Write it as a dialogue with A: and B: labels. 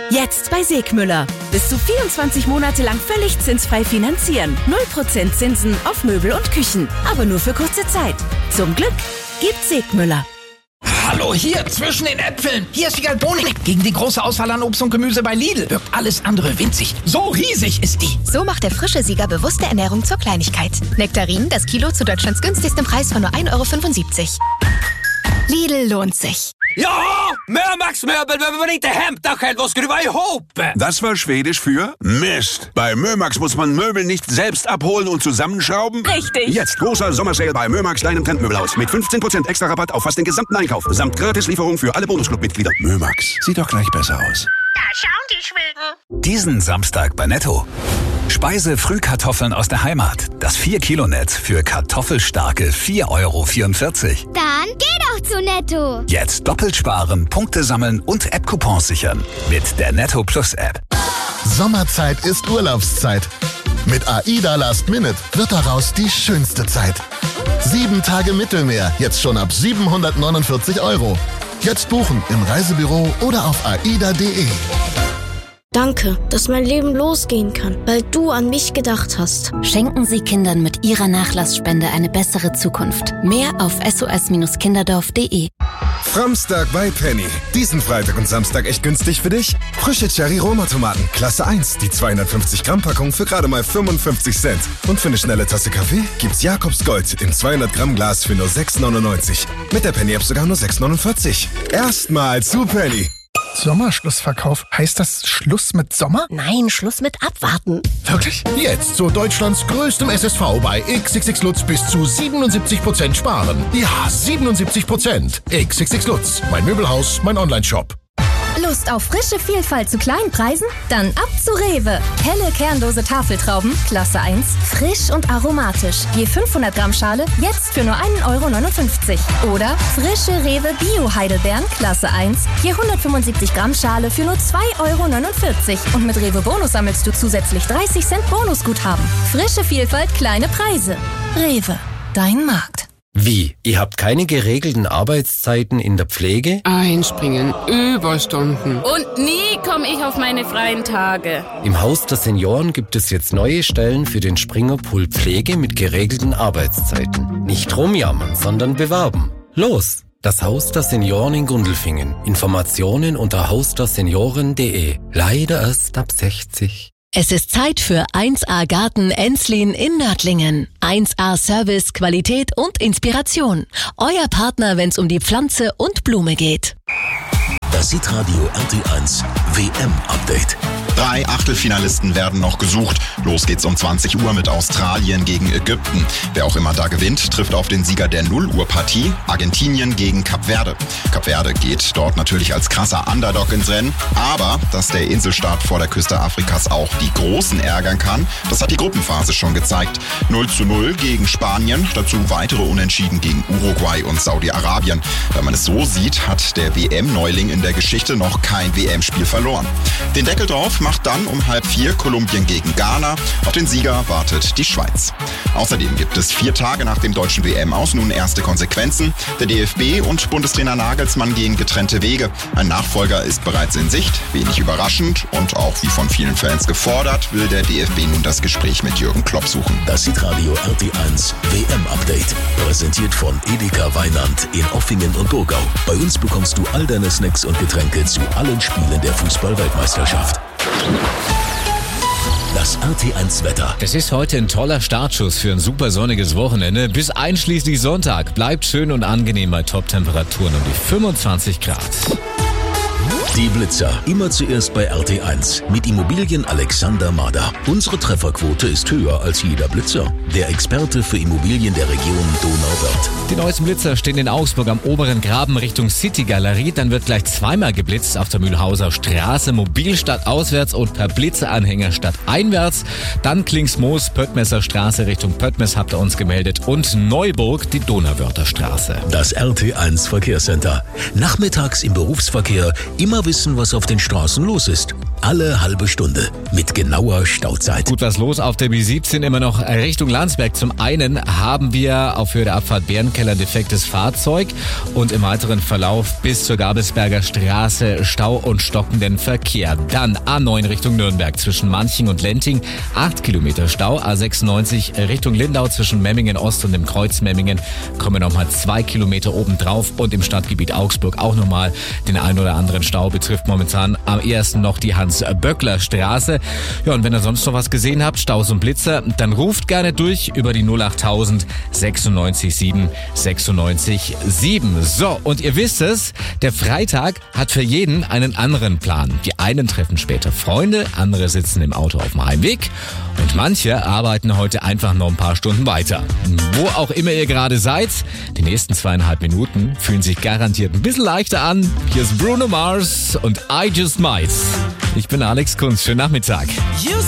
A: Jetzt bei Segmüller. Bis zu 24 Monate lang völlig zinsfrei finanzieren. 0% Zinsen auf Möbel und Küchen. Aber nur für kurze Zeit. Zum Glück gibt's Segmüller.
B: Hallo, hier, zwischen den Äpfeln. Hier ist die Galbonik. Gegen die große Auswahl an Obst und Gemüse bei Lidl wirkt alles andere winzig. So riesig ist die.
C: So macht der frische Sieger bewusste Ernährung zur Kleinigkeit. Nektarinen, das Kilo zu Deutschlands günstigstem Preis von nur 1,75 €. Lidl lohnt sich.
D: Ja, Mömax-Möbel behöver man inte hämta själv och skruva ihop.
E: Das war Schwedisch für Mist. Bei Mömax muss man Möbel nicht selbst abholen und zusammenschrauben.
A: Richtig.
E: Jetzt großer Sommersale bei Mömax, deinem Trendmöbelhaus. Mit 15% extra Rabatt auf fast den gesamten Einkauf. Samt Gratislieferung für alle Bonusclub-Mitglieder. Mömax, sieht doch gleich besser aus.
F: Da schauen die Schweden.
G: Diesen Samstag bei Netto. Speise-Frühkartoffeln aus der Heimat. Das 4-Kilo-Netz für kartoffelstarke 4,44 €.
F: Dann geh doch zu Netto.
G: Jetzt doppelt sparen, Punkte sammeln und App-Coupons sichern. Mit der Netto Plus App.
H: Sommerzeit ist Urlaubszeit. Mit AIDA Last Minute wird daraus die schönste Zeit. 7 Tage Mittelmeer, jetzt schon ab 749 €. Jetzt buchen im Reisebüro oder auf aida.de.
I: Danke, dass mein Leben losgehen kann, weil du an mich gedacht hast.
J: Schenken Sie Kindern mit Ihrer Nachlassspende eine bessere Zukunft. Mehr auf sos-kinderdorf.de.
K: Framstag bei Penny. Diesen Freitag und Samstag echt günstig für dich? Frische Cherry-Roma-Tomaten, Klasse 1, die 250-Gramm-Packung für gerade mal 55 Cent. Und für eine schnelle Tasse Kaffee gibt's Jakobs Gold im 200-Gramm-Glas für nur 6,99. Mit der Penny-App sogar nur 6,49. Erstmal zu Penny.
L: Sommerschlussverkauf. Heißt das Schluss mit Sommer?
M: Nein, Schluss mit Abwarten.
L: Wirklich?
H: Jetzt zu Deutschlands größtem SSV bei XXX Lutz bis zu 77% sparen. Ja, 77%. XXX Lutz. Mein Möbelhaus, mein Onlineshop.
C: Lust auf frische Vielfalt zu kleinen Preisen? Dann ab zu Rewe. Helle kernlose Tafeltrauben, Klasse 1, frisch und aromatisch. Je 500 Gramm Schale, jetzt für nur 1,59 €. Oder frische Rewe Bio-Heidelbeeren, Klasse 1, je 175 Gramm Schale für nur 2,49 €. Und mit Rewe Bonus sammelst du zusätzlich 30 Cent Bonusguthaben. Frische Vielfalt, kleine Preise. Rewe, dein Markt.
N: Wie? Ihr habt keine geregelten Arbeitszeiten in der Pflege?
O: Einspringen, Überstunden.
P: Und nie komme ich auf meine freien Tage.
N: Im Haus der Senioren gibt es jetzt neue Stellen für den Springerpool Pflege mit geregelten Arbeitszeiten. Nicht rumjammern, sondern bewerben. Los! Das Haus der Senioren in Gundelfingen. Informationen unter hausdersenioren.de. Leider erst ab 60.
Q: Es ist Zeit für 1A Garten Enslin in Nördlingen. 1A Service, Qualität und Inspiration. Euer Partner, wenn es um die Pflanze und Blume geht.
R: Das Hitradio RT1 WM-Update.
S: 3 Achtelfinalisten werden noch gesucht. Los geht's um 20 Uhr mit Australien gegen Ägypten. Wer auch immer da gewinnt, trifft auf den Sieger der 0-Uhr-Partie. Argentinien gegen Kap Verde. Kap Verde geht dort natürlich als krasser Underdog ins Rennen. Aber dass der Inselstaat vor der Küste Afrikas auch die Großen ärgern kann, das hat die Gruppenphase schon gezeigt. 0:0 gegen Spanien, dazu weitere Unentschieden gegen Uruguay und Saudi-Arabien. Wenn man es so sieht, hat der WM-Neuling in der Geschichte noch kein WM-Spiel verloren. Den Deckel drauf macht dann um 3:30 Kolumbien gegen Ghana. Auf den Sieger wartet die Schweiz. Außerdem gibt es 4 Tage nach dem deutschen WM-Aus nun erste Konsequenzen. Der DFB und Bundestrainer Nagelsmann gehen getrennte Wege. Ein Nachfolger ist bereits in Sicht. Wenig überraschend und auch wie von vielen Fans gefordert, will der DFB nun das Gespräch mit Jürgen Klopp suchen.
R: Das Hitradio RT1 WM-Update. Präsentiert von Edeka Weinand in Offingen und Burgau. Bei uns bekommst du all deine Snacks und Getränke zu allen Spielen der Fußball-Weltmeisterschaft. Das RT1-Wetter.
T: Es ist heute ein toller Startschuss für ein super sonniges Wochenende. Bis einschließlich Sonntag bleibt schön und angenehm bei Top-Temperaturen um die 25 Grad.
R: Die Blitzer. Immer zuerst bei RT1 mit Immobilien Alexander Mader. Unsere Trefferquote ist höher als jeder Blitzer. Der Experte für Immobilien der Region Donauwörth.
T: Die neuesten Blitzer stehen in Augsburg am oberen Graben Richtung City-Galerie. Dann wird gleich zweimal geblitzt auf der Mühlhauser Straße, mobil statt auswärts und per Blitzeranhänger statt einwärts. Dann Klingsmoos, Pöttmesser Straße Richtung Pöttmes habt ihr uns gemeldet und Neuburg die Donauwörther Straße.
R: Das RT1 Verkehrscenter. Nachmittags im Berufsverkehr immer wissen, was auf den Straßen los ist. alle halbe Stunde mit genauer Stauzeit.
T: Gut was los auf der B17, immer noch Richtung Landsberg. Zum einen haben wir auf Höhe der Abfahrt Bärenkeller ein defektes Fahrzeug und im weiteren Verlauf bis zur Gabelsberger Straße Stau und stockenden Verkehr. Dann A9 Richtung Nürnberg zwischen Manching und Lenting, 8 Kilometer Stau. A96 Richtung Lindau zwischen Memmingen Ost und dem Kreuz Memmingen kommen nochmal 2 Kilometer obendrauf und im Stadtgebiet Augsburg auch nochmal den einen oder anderen Stau. Betrifft momentan am ehesten noch die Hans-Böckler-Straße. Ja, und wenn ihr sonst noch was gesehen habt, Staus und Blitzer, dann ruft gerne durch über die 08000 96 7 96 7. So, und ihr wisst es, der Freitag hat für jeden einen anderen Plan. Die einen treffen später Freunde, andere sitzen im Auto auf dem Heimweg und manche arbeiten heute einfach noch ein paar Stunden weiter. Wo auch immer ihr gerade seid, die nächsten 2,5 Minuten fühlen sich garantiert ein bisschen leichter an. Hier ist Bruno Mars und I Just Might. Ich bin Alex Kunz. Schönen Nachmittag.